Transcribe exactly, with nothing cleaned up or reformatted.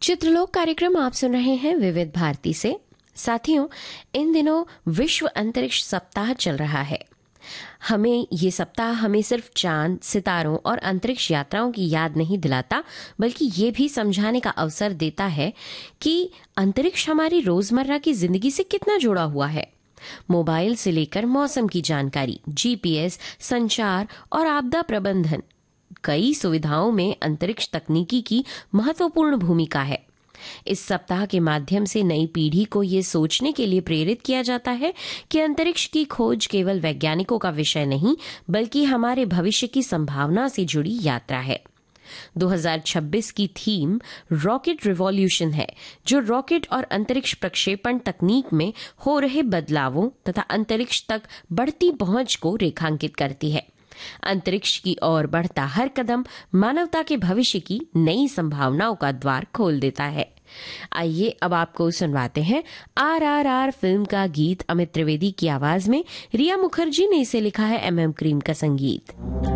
चित्रलोक कार्यक्रम आप सुन रहे हैं विविध भारती से। साथियों, इन दिनों विश्व अंतरिक्ष सप्ताह चल रहा है। हमें ये सप्ताह हमें सिर्फ चांद, सितारों और अंतरिक्ष यात्राओं की याद नहीं दिलाता, बल्कि ये भी समझाने का अवसर देता है कि अंतरिक्ष हमारी रोजमर्रा की जिंदगी से कितना जुड़ा हुआ है। मोबाइल से लेकर मौसम की जानकारी, जीपीएस, संचार और आपदा प्रबंधन, कई सुविधाओं में अंतरिक्ष तकनीकी की महत्वपूर्ण भूमिका है। इस सप्ताह के माध्यम से नई पीढ़ी को ये सोचने के लिए प्रेरित किया जाता है कि अंतरिक्ष की खोज केवल वैज्ञानिकों का विषय नहीं, बल्कि हमारे भविष्य की संभावना से जुड़ी यात्रा है। दो हज़ार छब्बीस की थीम रॉकेट रिवॉल्यूशन है, जो रॉकेट और अंतरिक्ष प्रक्षेपण तकनीक में हो रहे बदलावों तथा अंतरिक्ष तक बढ़ती पहुंच को रेखांकित करती है। अंतरिक्ष की ओर बढ़ता हर कदम मानवता के भविष्य की नई संभावनाओं का द्वार खोल देता है। आइए अब आपको सुनवाते हैं आर आर आर फिल्म का गीत। अमित त्रिवेदी की आवाज में रिया मुखर्जी ने इसे लिखा है, एम एम क्रीम का संगीत।